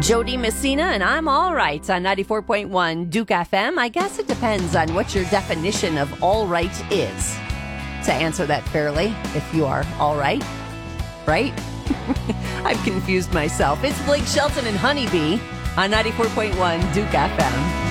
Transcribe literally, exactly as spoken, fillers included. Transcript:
Jody Messina, and I'm all right on ninety-four point one Duke F M. I guess it depends on what your definition of all right is. To answer that fairly, if you are all right, right? I've confused myself. It's Blake Shelton and Honeybee on ninety-four point one Duke F M.